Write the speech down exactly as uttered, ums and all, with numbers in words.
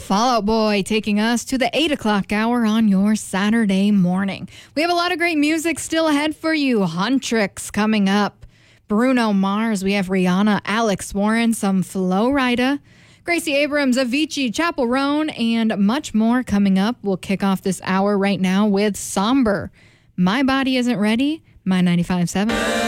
Fall Out Boy taking us to the eight o'clock hour on your Saturday morning. We have a lot of great music still ahead for you. Huntrix coming up. Bruno Mars. We have Rihanna, Alex Warren, some Flo Rida, Gracie Abrams, Avicii, Chappell Roan, and much more coming up. We'll kick off this hour right now with Somber. My Body Isn't Ready, My ninety-five point seven.